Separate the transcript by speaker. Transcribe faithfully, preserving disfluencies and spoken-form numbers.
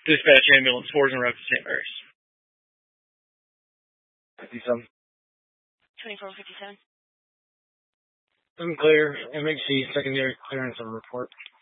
Speaker 1: Dispatch ambulance fours and route to Saint Mary's.
Speaker 2: fifty-seven.
Speaker 3: twenty-four fifty-seven.
Speaker 2: Unclear. M H C secondary clearance of report.